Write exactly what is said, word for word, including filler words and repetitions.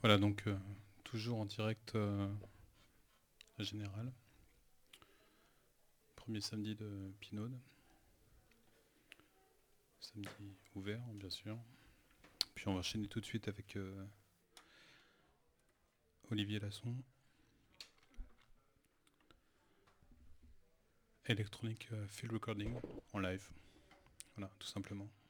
Voilà, donc euh, toujours en direct euh, général. Premier samedi de Pinaude. Samedi ouvert, bien sûr. Puis on va enchaîner tout de suite avec euh, Olivier Lasson. Electronic euh, Field Recording en live. Voilà, tout simplement.